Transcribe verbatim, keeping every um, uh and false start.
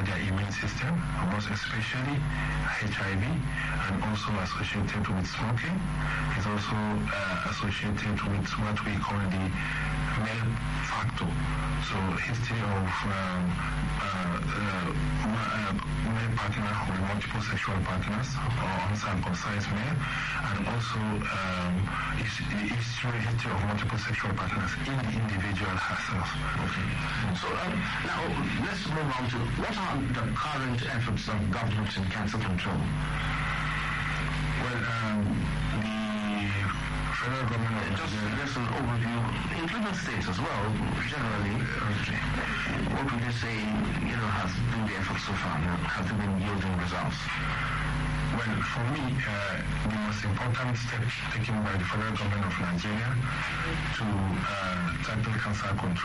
their immune system, most especially H I V, and also associated with smoking. It's also uh, associated with what we call the male factor. So history of um, uh, uh, uh, male partner with multiple sexual partners or uncircumcised male, and also um, history, history of multiple sexual partners in the individual herself. Okay. So um, now let's move on to what are the current efforts of government in cancer control? Well, um, the federal government of just, just an overview, including states as well, generally. Okay. What would you say, you know, has been the effort so far? Has it been yielding results? Well, for me, uh, the most important step taken by the federal government of Nigeria to uh, tackle cancer control